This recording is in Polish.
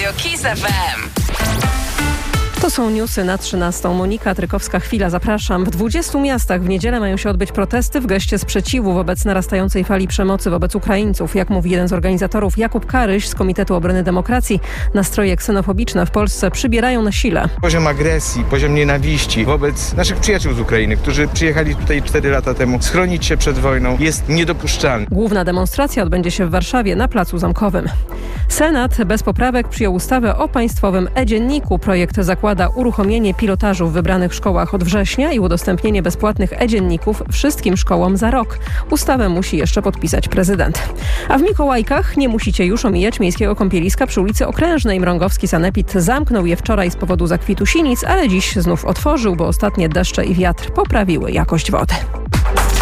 Radio KISS FM. To są newsy na 13. Monika Trykowska-Chwila, zapraszam. W 20 miastach w niedzielę mają się odbyć protesty w geście sprzeciwu wobec narastającej fali przemocy wobec Ukraińców. Jak mówi jeden z organizatorów, Jakub Karyś z Komitetu Obrony Demokracji, nastroje ksenofobiczne w Polsce przybierają na sile. Poziom agresji, poziom nienawiści wobec naszych przyjaciół z Ukrainy, którzy przyjechali tutaj 4 lata temu schronić się przed wojną, jest niedopuszczalny. Główna demonstracja odbędzie się w Warszawie na Placu Zamkowym. Senat bez poprawek przyjął ustawę o państwowym e-dzienniku. Projekt zakłada uruchomienie pilotażu w wybranych szkołach od września i udostępnienie bezpłatnych e-dzienników wszystkim szkołom za rok. Ustawę musi jeszcze podpisać prezydent. A w Mikołajkach nie musicie już omijać miejskiego kąpieliska przy ulicy Okrężnej. Mrągowski sanepid zamknął je wczoraj z powodu zakwitu sinic, ale dziś znów otworzył, bo ostatnie deszcze i wiatr poprawiły jakość wody.